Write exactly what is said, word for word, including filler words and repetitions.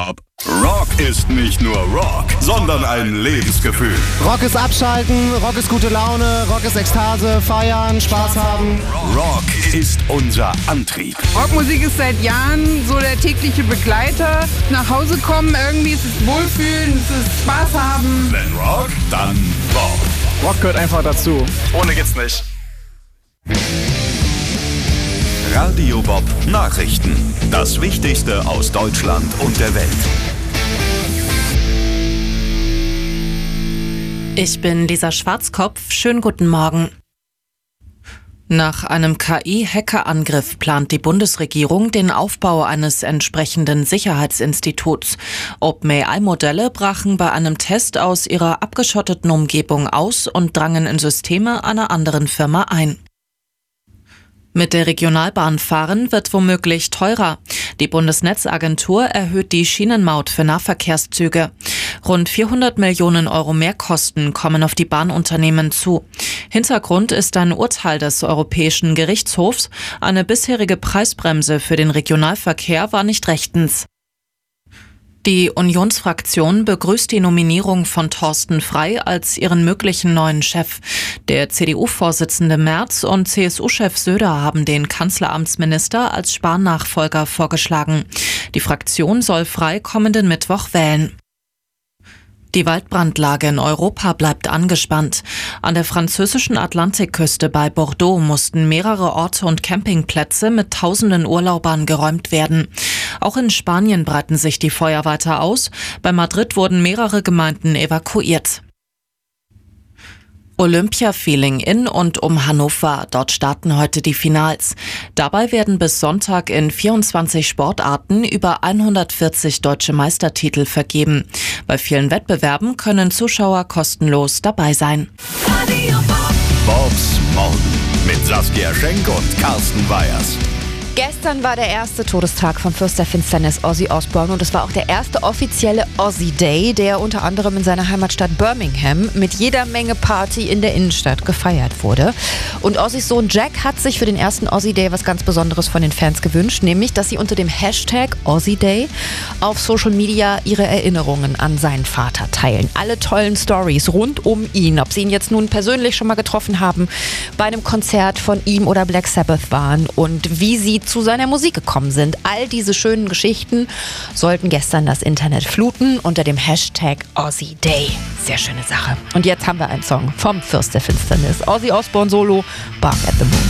Bob. Rock ist nicht nur Rock, sondern ein Lebensgefühl. Rock ist abschalten, Rock ist gute Laune, Rock ist Ekstase, feiern, Spaß haben. Rock ist unser Antrieb. Rockmusik ist seit Jahren so der tägliche Begleiter. Nach Hause kommen, irgendwie ist es Wohlfühlen, es ist Spaß haben. Wenn Rock, dann Bob. Rock gehört einfach dazu. Ohne geht's nicht. Radio Bob Nachrichten. Das Wichtigste aus Deutschland und der Welt. Ich bin Lisa Schwarzkopf. Schönen guten Morgen. Nach einem K I-Hackerangriff plant die Bundesregierung den Aufbau eines entsprechenden Sicherheitsinstituts. OpenAI-Modelle brachen bei einem Test aus ihrer abgeschotteten Umgebung aus und drangen in Systeme einer anderen Firma ein. Mit der Regionalbahn fahren wird womöglich teurer. Die Bundesnetzagentur erhöht die Schienenmaut für Nahverkehrszüge. Rund vierhundert Millionen Euro Mehrkosten kommen auf die Bahnunternehmen zu. Hintergrund ist ein Urteil des Europäischen Gerichtshofs. Eine bisherige Preisbremse für den Regionalverkehr war nicht rechtens. Die Unionsfraktion begrüßt die Nominierung von Thorsten Frey als ihren möglichen neuen Chef. Der C D U-Vorsitzende Merz und C S U-Chef Söder haben den Kanzleramtsminister als Spahn-Nachfolger vorgeschlagen. Die Fraktion soll Frey kommenden Mittwoch wählen. Die Waldbrandlage in Europa bleibt angespannt. An der französischen Atlantikküste bei Bordeaux mussten mehrere Orte und Campingplätze mit tausenden Urlaubern geräumt werden. Auch in Spanien breiten sich die Feuer weiter aus. Bei Madrid wurden mehrere Gemeinden evakuiert. Olympia-Feeling in und um Hannover. Dort starten heute die Finals. Dabei werden bis Sonntag in vierundzwanzig Sportarten über hundertvierzig deutsche Meistertitel vergeben. Bei vielen Wettbewerben können Zuschauer kostenlos dabei sein. Bobs Morgen mit Saskia Schenk und Carsten Weyers. Gestern war der erste Todestag vom Fürst der Finsternis Ozzy Osbourne und es war auch der erste offizielle Ozzy Day, der unter anderem in seiner Heimatstadt Birmingham mit jeder Menge Party in der Innenstadt gefeiert wurde. Und Ozzys Sohn Jack hat sich für den ersten Ozzy Day was ganz Besonderes von den Fans gewünscht, nämlich, dass sie unter dem Hashtag Ozzy Day auf Social Media ihre Erinnerungen an seinen Vater teilen. Alle tollen Stories rund um ihn, ob sie ihn jetzt nun persönlich schon mal getroffen haben, bei einem Konzert von ihm oder Black Sabbath waren und wie sie zu seiner Musik gekommen sind. All diese schönen Geschichten sollten gestern das Internet fluten unter dem Hashtag Ozzy Day. Sehr schöne Sache. Und jetzt haben wir einen Song vom Fürst der Finsternis. Ozzy Osbourne Solo, Bark at the Moon.